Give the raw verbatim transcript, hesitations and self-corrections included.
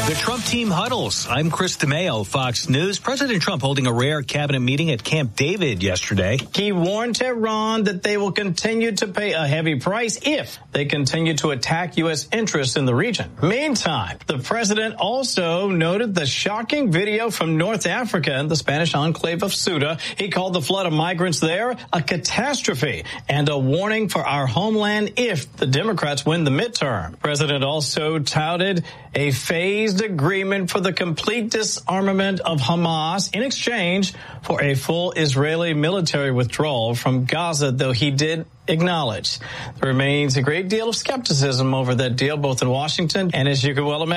The Trump team huddles. I'm Chris DeMaio, Fox News. President Trump holding a rare cabinet meeting at Camp David yesterday. He warned Tehran that they will continue to pay a heavy price if they continue to attack U S interests in the region. Meantime, the president also noted the shocking video from North Africa and the Spanish enclave of Ceuta. He called the flood of migrants there a catastrophe and a warning for our homeland if the Democrats win the midterm. The president also touted a phased agreement for the complete disarmament of Hamas in exchange for a full Israeli military withdrawal from Gaza, though he did acknowledge there remains a great deal of skepticism over that deal, both in Washington and, as you can well imagine,